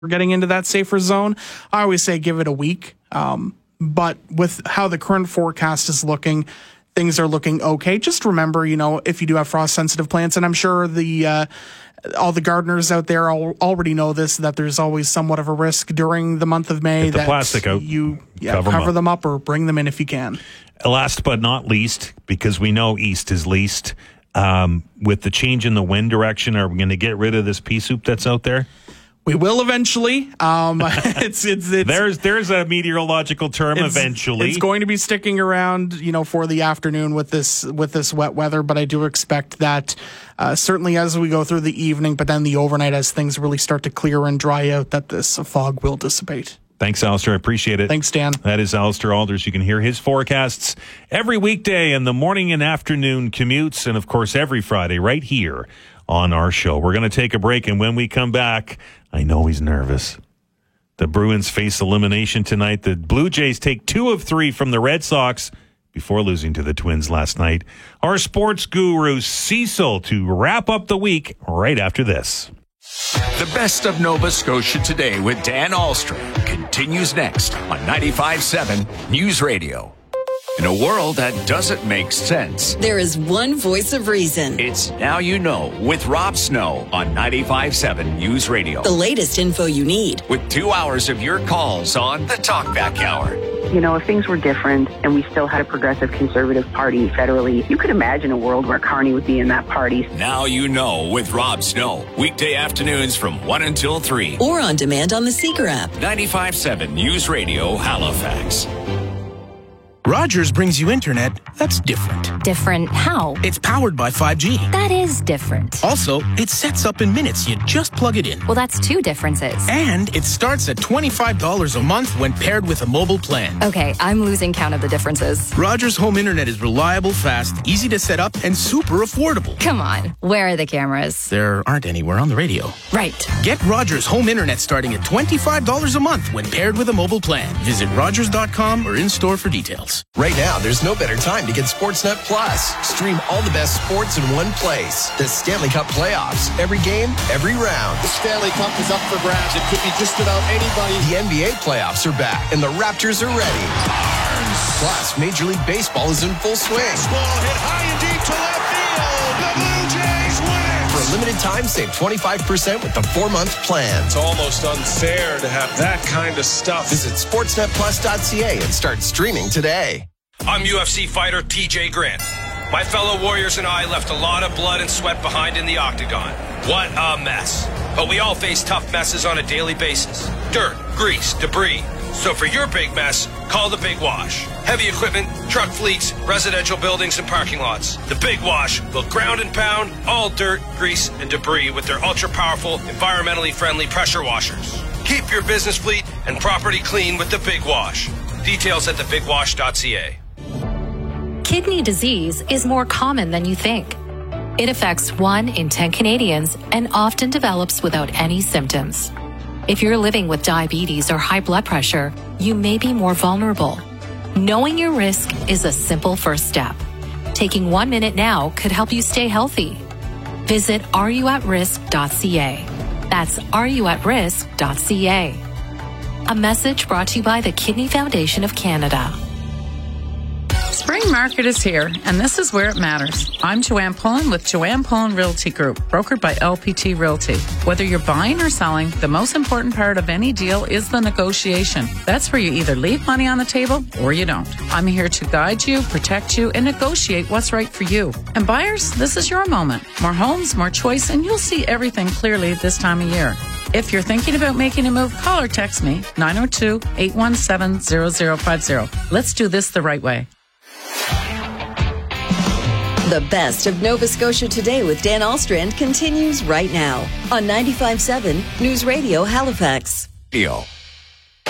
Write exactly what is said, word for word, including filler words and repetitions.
we're getting into that safer zone. I always say give it a week. Um, but with how the current forecast is looking, things are looking okay. Just remember, you know, if you do have frost-sensitive plants, and I'm sure the uh, all the gardeners out there al- already know this, that there's always somewhat of a risk during the month of May. Get the that plastic out. You yeah, cover, cover them, them up or bring them in if you can. Last but not least, because we know east is least, um, with the change in the wind direction, are we going to get rid of this pea soup that's out there? We will eventually. Um, it's, it's, it's, there's there's a meteorological term. It's, eventually, it's going to be sticking around, you know, for the afternoon with this with this wet weather. But I do expect that uh, certainly as we go through the evening, but then the overnight as things really start to clear and dry out, that this fog will dissipate. Thanks, Alistair. I appreciate it. Thanks, Dan. That is Alistair Alders. You can hear his forecasts every weekday in the morning and afternoon commutes, and of course every Friday right here on our show. We're going to take a break, and when we come back, I know he's nervous. The Bruins face elimination tonight. The Blue Jays take two of three from the Red Sox before losing to the Twins last night. Our sports guru, Cecil, to wrap up the week right after this. The best of Nova Scotia today with Dan Ahlstrom continues next on ninety-five point seven News Radio. In a world that doesn't make sense, there is one voice of reason. It's Now You Know with Rob Snow on ninety-five point seven News Radio. The latest info you need. With two hours of your calls on the Talkback Hour. You know, if things were different and we still had a progressive conservative party federally, you could imagine a world where Carney would be in that party. Now You Know with Rob Snow. Weekday afternoons from one until three. Or on demand on the Seeker app. ninety-five point seven News Radio, Halifax. Rogers brings you internet that's different. Different how? It's powered by five G. That is different. Also, it sets up in minutes. You just plug it in. Well, that's two differences. And it starts at twenty-five dollars a month when paired with a mobile plan. Okay, I'm losing count of the differences. Rogers Home Internet is reliable, fast, easy to set up, and super affordable. Come on, where are the cameras? There aren't anywhere on the radio. Right. Get Rogers Home Internet starting at twenty-five dollars a month when paired with a mobile plan. Visit rogers dot com or in-store for details. Right now, there's no better time to get Sportsnet Plus. Stream all the best sports in one place. The Stanley Cup playoffs. Every game, every round. The Stanley Cup is up for grabs. It could be just about anybody. The N B A playoffs are back, and the Raptors are ready. Barnes. Plus, Major League Baseball is in full swing. Baseball hit high and deep to left field. The Blue Jays win it. For a limited time, save twenty-five percent with the four-month plan. It's almost unfair to have that kind of stuff. Visit sportsnet plus dot c a and start streaming today. I'm U F C fighter T J Grant. My fellow warriors and I left a lot of blood and sweat behind in the octagon. What a mess. But we all face tough messes on a daily basis. Dirt, grease, debris. So for your big mess, call the Big Wash. Heavy equipment, truck fleets, residential buildings, and parking lots. The Big Wash will ground and pound all dirt, grease, and debris with their ultra-powerful, environmentally friendly pressure washers. Keep your business fleet and property clean with the Big Wash. Details at the big wash dot c a. Kidney disease is more common than you think. It affects one in ten Canadians and often develops without any symptoms. If you're living with diabetes or high blood pressure, you may be more vulnerable. Knowing your risk is a simple first step. Taking one minute now could help you stay healthy. Visit are you at risk dot c a. That's are you at risk dot c a. A message brought to you by the Kidney Foundation of Canada. Spring market is here, and this is where it matters. I'm Joanne Pullen with Joanne Pullen Realty Group, brokered by L P T Realty. Whether you're buying or selling, the most important part of any deal is the negotiation. That's where you either leave money on the table or you don't. I'm here to guide you, protect you, and negotiate what's right for you. And buyers, this is your moment. More homes, more choice, and you'll see everything clearly this time of year. If you're thinking about making a move, call or text me, nine oh two, eight one seven, zero zero five zero. Let's do this the right way. The best of Nova Scotia Today with Dan Ahlstrand continues right now on ninety-five point seven News Radio Halifax. Deal.